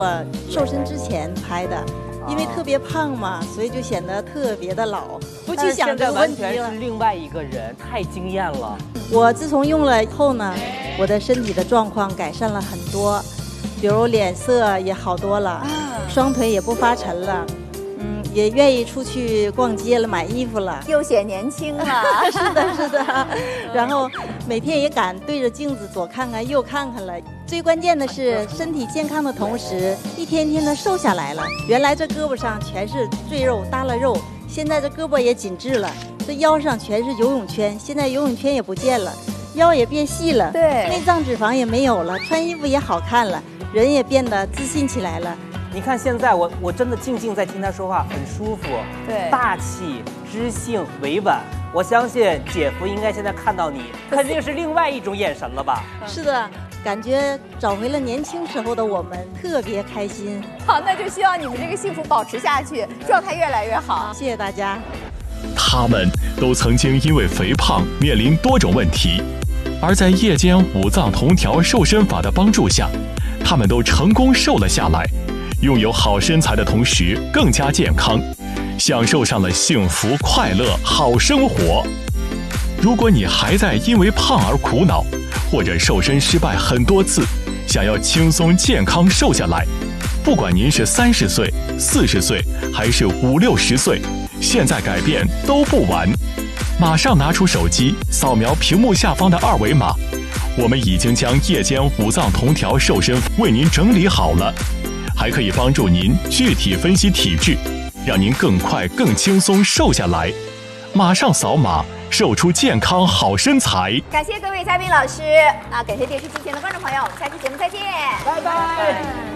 我瘦身之前拍的，因为特别胖嘛，所以就显得特别的老，不去想这个问题了。 完全是另外一个人，太惊艳了。 我自从用了以后呢，我的身体的状况改善了很多，比如脸色也好多了，双腿也不发沉了。也愿意出去逛街了，买衣服了， 又显年轻了。 是的，是的。然后每天也敢对着镜子左看看右看看了。最关键的是身体健康的同时，一天天的瘦下来了。原来这胳膊上全是赘肉耷拉肉，现在这胳膊也紧致了。这腰上全是游泳圈，现在游泳圈也不见了，腰也变细了， 对， 内脏脂肪也没有了，穿衣服也好看了，人也变得自信起来了。 你看现在我真的静静在听他说话，很舒服， 对， 大气、知性、委婉。我相信姐夫应该现在看到你，肯定是另外一种眼神了吧？ 是的，感觉找回了年轻时候的我们，特别开心。 好，那就希望你们这个幸福保持下去，状态越来越好。 谢谢大家。 他们都曾经因为肥胖面临多种问题，而在夜间五脏同调瘦身法的帮助下，他们都成功瘦了下来。拥有好身材的同时更加健康，享受上了幸福快乐好生活。如果你还在因为胖而苦恼，或者瘦身失败很多次，想要轻松健康瘦下来，不管您是30岁、40岁还是50、60岁，现在改变都不晚。马上拿出手机扫描屏幕下方的2维码，我们已经将夜间五脏同调瘦身为您整理好了，还可以帮助您具体分析体质，让您更快更轻松瘦下来。马上扫码，瘦出健康好身材。 感谢各位嘉宾老师，那感谢电视机前的观众朋友，我们下期节目再见， 拜拜。